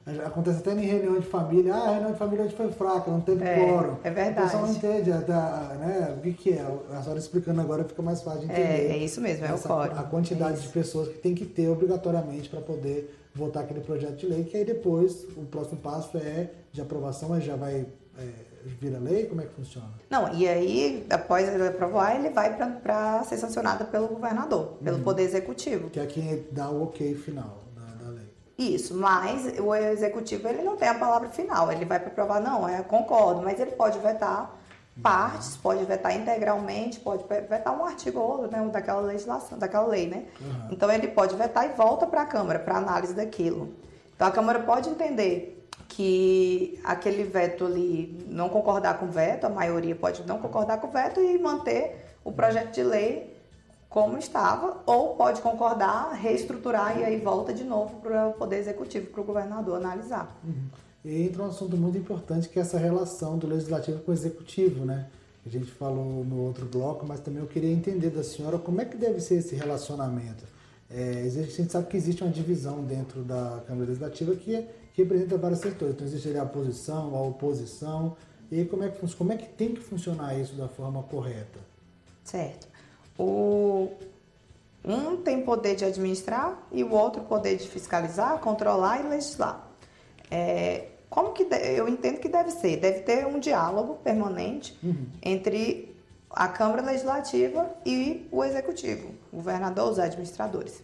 Acontece até em reunião de família. A reunião de família hoje foi fraca, não teve quórum. É verdade. O pessoal não entende né, o que é. A senhora explicando agora fica mais fácil de entender. É isso mesmo, é o quórum. A quantidade de pessoas que tem que ter obrigatoriamente para poder votar aquele projeto de lei, que aí depois o próximo passo é de aprovação, mas já vai vira lei? Como é que funciona? Não, e aí, após ele aprovar, ele vai para ser sancionado pelo governador, pelo Poder Executivo. Que é quem dá o ok final da lei. Isso, mas o Executivo ele não tem a palavra final, ele vai para aprovar, não, concordo, mas ele pode vetar partes, pode vetar integralmente, pode vetar um artigo ou outro, né, daquela legislação, daquela lei, né? Então ele pode vetar e volta para a Câmara para análise daquilo. Então a Câmara pode entender que aquele veto ali, não concordar com o veto, a maioria pode não concordar com o veto e manter o projeto de lei como estava, ou pode concordar, reestruturar e aí volta de novo para o Poder Executivo, para o governador analisar. E entra um assunto muito importante que é essa relação do Legislativo com o Executivo, né? A gente falou no outro bloco, mas também eu queria entender da senhora como é que deve ser esse relacionamento. A gente sabe que existe uma divisão dentro da Câmara Legislativa que representa vários setores. Então existe ali a posição, a oposição. E aí como é que tem que funcionar isso da forma correta? Certo. Um tem poder de administrar e o outro poder de fiscalizar, controlar e legislar. Como que eu entendo que deve ser? Deve ter um diálogo permanente entre a Câmara Legislativa e o Executivo, o governador, os administradores.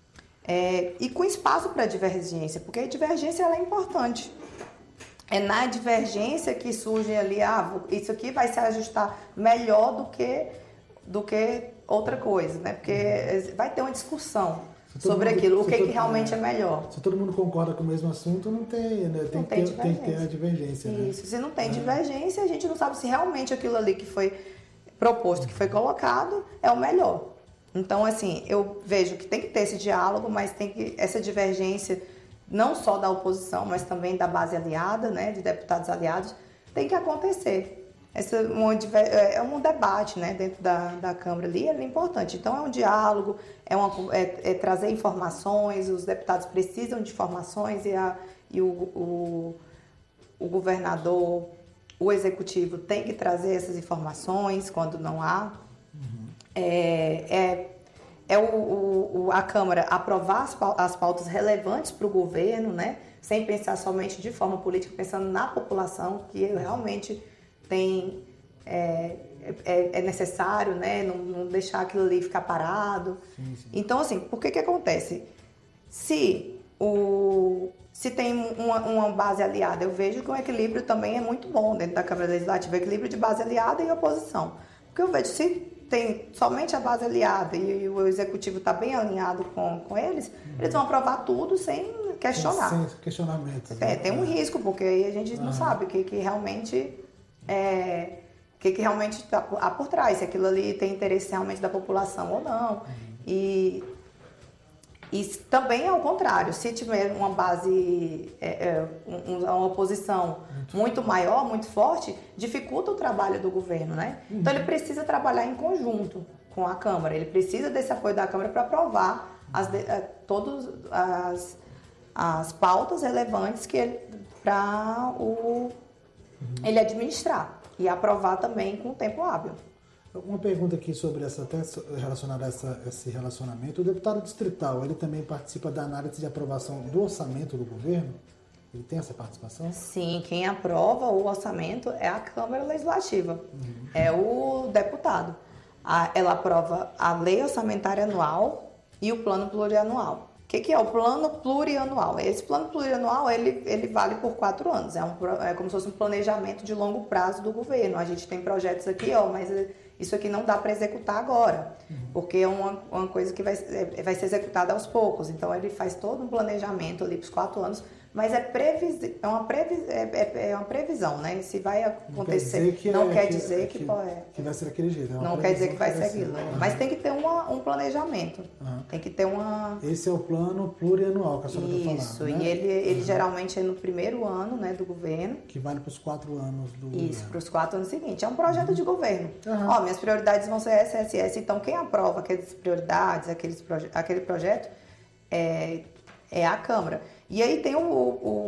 E com espaço para divergência, porque a divergência ela é importante. É na divergência que surge ali, isso aqui vai se ajustar melhor do que outra coisa, né? Porque vai ter uma discussão sobre aquilo, o que realmente é melhor. Se todo mundo concorda com o mesmo assunto, não tem, né? Tem que ter a divergência. Isso, se não tem divergência, a gente não sabe se realmente aquilo ali que foi proposto, que foi colocado, é o melhor. Então, assim, eu vejo que tem que ter esse diálogo, mas tem que essa divergência, não só da oposição, mas também da base aliada, né, de deputados aliados, tem que acontecer. É um debate, né, dentro da Câmara ali, é importante. Então, é um diálogo, é trazer informações, os deputados precisam de informações e o governador, o executivo tem que trazer essas informações quando não há. A Câmara aprovar as pautas relevantes para o governo, né, sem pensar somente de forma política, pensando na população, que realmente é necessário, né, não deixar aquilo ali ficar parado. Sim. Então, assim, por que acontece? Se tem uma base aliada, eu vejo que o equilíbrio também é muito bom dentro da Câmara Legislativa, equilíbrio de base aliada e oposição. Porque eu vejo, se tem somente a base aliada e o executivo está bem alinhado com eles, eles vão aprovar tudo sem questionar. Sem questionamento. Né? Tem um risco, porque aí a gente não sabe o que realmente está por trás, se aquilo ali tem interesse realmente da população ou não. E também é o contrário, se tiver uma base, uma oposição muito maior, muito forte, dificulta o trabalho do governo, né? Então ele precisa trabalhar em conjunto com a Câmara, ele precisa desse apoio da Câmara para aprovar todas as pautas relevantes para ele administrar e aprovar também com tempo hábil. Uma pergunta aqui sobre até relacionada a esse relacionamento. O deputado distrital, ele também participa da análise de aprovação do orçamento do governo? Ele tem essa participação? Sim, quem aprova o orçamento é a Câmara Legislativa, é o deputado. Ela aprova a lei orçamentária anual e o plano plurianual. O que é o plano plurianual? Esse plano plurianual, ele vale por 4 anos. É como se fosse um planejamento de longo prazo do governo. A gente tem projetos aqui, mas isso aqui não dá para executar agora, porque é uma coisa que vai ser executada aos poucos. Então, ele faz todo um planejamento ali para os 4 anos, mas é uma previsão, né? Se vai acontecer, não quer dizer que vai ser daquele jeito. Não quer dizer que vai ser aquilo, né? Mas tem que ter um planejamento. Tem que ter Esse é o plano plurianual que a senhora está falando. Isso, né? E ele geralmente é no primeiro ano, né, do governo. Que vale para os 4 anos do governo. Isso, para os 4 anos seguintes. É um projeto de governo. Minhas prioridades vão ser essa. Então, quem aprova aquelas prioridades, aquele projeto, é a Câmara. E aí tem o